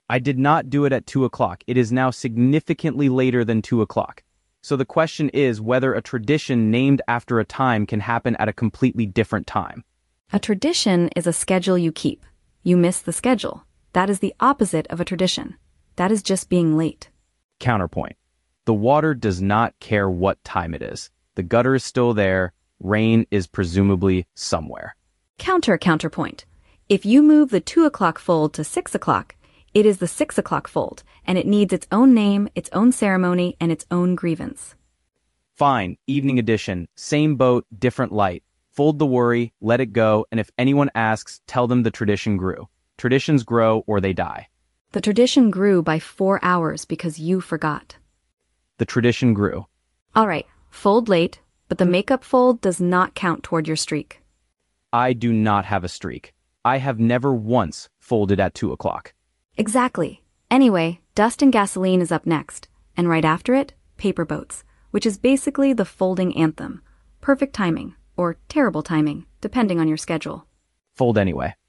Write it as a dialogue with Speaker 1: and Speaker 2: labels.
Speaker 1: I did not do it at 2 o'clock. It is now significantly later than 2 o'clock. So the question is whether a tradition named after a time can happen at a completely different time.
Speaker 2: A tradition is a schedule you keep. You miss the schedule. That is the opposite of a tradition. That is just being late.
Speaker 1: Counterpoint. The water does not care what time it is. The gutter is still there. Rain is presumably somewhere.
Speaker 2: Counterpoint. If you move the 2 o'clock fold to 6 o'clock, it is the 6 o'clock fold, and it needs its own name, its own ceremony, and its own grievance.
Speaker 1: Fine, evening edition, same boat, different light. Fold the worry, let it go, and if anyone asks, tell them the tradition grew. Traditions grow or they die.
Speaker 2: The tradition grew by 4 hours because you forgot.
Speaker 1: The tradition grew.
Speaker 2: All right, fold late, but the makeup fold does not count toward your streak.
Speaker 1: I do not have a streak. I have never once folded at 2 o'clock.
Speaker 2: Exactly. Anyway, Dust and Gasoline is up next, and right after it, Paper Boats, which is basically the folding anthem. Perfect timing, or terrible timing, depending on your schedule.
Speaker 1: Fold anyway.